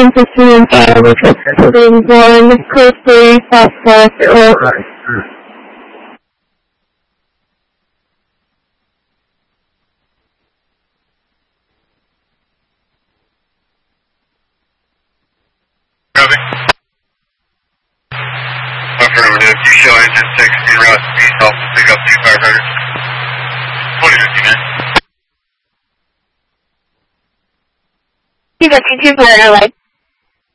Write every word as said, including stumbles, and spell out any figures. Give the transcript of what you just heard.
nineteen fifteen, uh, which was being born, code three, fast fast, or... Right. Copy. Affirmative. You show engine six, speed route, speed, help, pick up two firefighters. twenty fifty-nine. You got two fire light.